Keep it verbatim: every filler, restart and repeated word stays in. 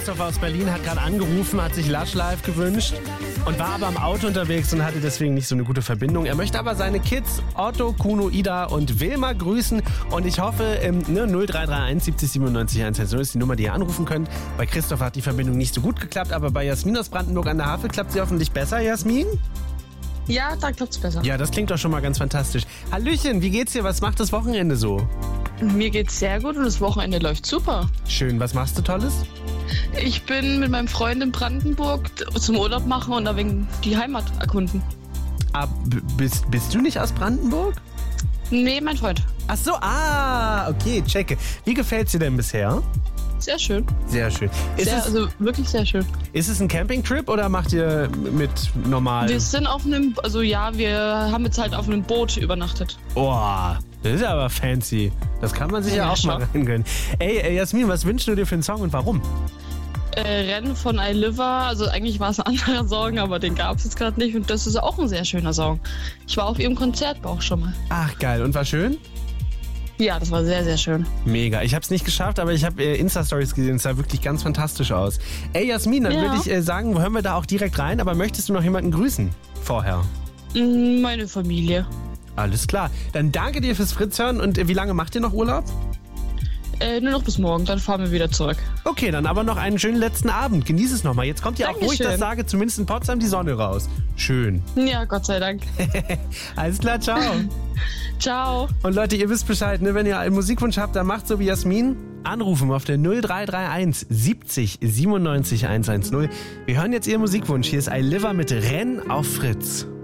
Christoph aus Berlin hat gerade angerufen, hat sich Lush Live gewünscht und war aber im Auto unterwegs und hatte deswegen nicht so eine gute Verbindung. Er möchte aber seine Kids Otto, Kuno, Ida und Wilma grüßen und ich hoffe, ähm, ne, null drei drei eins siebzig siebenundneunzig hundertzehn ist die Nummer, die ihr anrufen könnt. Bei Christoph hat die Verbindung nicht so gut geklappt, aber bei Jasmin aus Brandenburg an der Havel klappt sie hoffentlich besser, Jasmin? Ja, da klappt's besser. Ja, das klingt doch schon mal ganz fantastisch. Hallöchen, wie geht's dir? Was macht das Wochenende so? Mir geht's sehr gut und das Wochenende läuft super. Schön, was machst du Tolles? Ich bin mit meinem Freund in Brandenburg zum Urlaub machen und ein wenig die Heimat erkunden. Ah, b- bist, bist du nicht aus Brandenburg? Nee, mein Freund. Ach so, ah, okay, checke. Wie gefällt's dir denn bisher? Sehr schön. Sehr schön. Ist, Sehr, es, also wirklich sehr schön. ist es ein Campingtrip oder macht ihr mit normal? Wir sind auf einem, also ja, wir haben jetzt halt auf einem Boot übernachtet. Oh, das ist aber fancy. Das kann man sich ja, Ja, auch schon. mal reingönnen. Ey, ey, Jasmin, was wünschst du dir für einen Song und warum? Äh, Rennen von I Liver, also eigentlich war es ein anderer Song, aber den gab es jetzt gerade nicht und das ist auch ein sehr schöner Song. Ich war auf ihrem Konzert auch schon mal. Ach, geil. Und war schön? Ja, das war sehr, sehr schön. Mega. Ich habe es nicht geschafft, aber ich habe äh, Insta-Stories gesehen. Es sah wirklich ganz fantastisch aus. Ey, Jasmin, dann Ja. würde ich äh, sagen, hören wir da auch direkt rein. Aber möchtest du noch jemanden grüßen vorher? Mm, Meine Familie. Alles klar. Dann danke dir fürs Fritzhören. Und äh, wie lange macht ihr noch Urlaub? Äh, nur noch bis morgen, dann fahren wir wieder zurück. Okay, dann aber noch einen schönen letzten Abend. Genieß es nochmal. Jetzt kommt ja auch, wo ich Dankeschön. das sage, zumindest in Potsdam die Sonne raus. Schön. Ja, Gott sei Dank. Alles klar, ciao. Ciao. Und Leute, ihr wisst Bescheid, ne? Wenn ihr einen Musikwunsch habt, dann macht so wie Jasmin. Anrufen auf der null drei drei eins siebzig siebenundneunzig hundertzehn. Wir hören jetzt ihren Musikwunsch. Hier ist I Liver mit Renn auf Fritz.